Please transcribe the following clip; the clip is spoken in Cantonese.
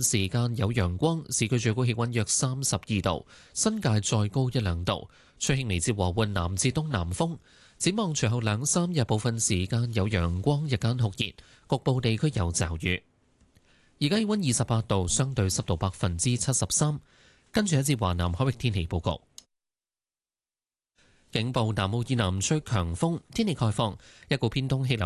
時間有陽光，市區最高氣溫約32度，新界再高1-2度，吹輕微至和緩南至東南風。展望隨後2-3日，部分時間有陽光，日間酷熱，局部地區有驟雨。而家氣溫28度，相對濕度73%。跟住一節華南海域天氣報告。警報：南澳以南吹強風，天氣概況，一股偏東氣流